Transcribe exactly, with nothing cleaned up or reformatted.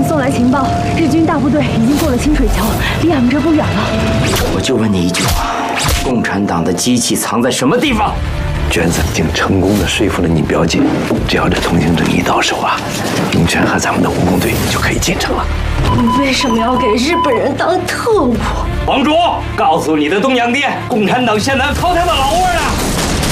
们送来情报，日军大部队已经过了清水桥，离俺们这不远了。 我就问你一句话：共产党的机器藏在什么地方？ 娟子已经成功的说服了你表姐，只要这通行证一到手啊，龙泉和咱们的武工队就可以进城了。 你为什么要给日本人当特务？ 王卓，告诉你的东洋爹，共产党现在掏他的老窝了。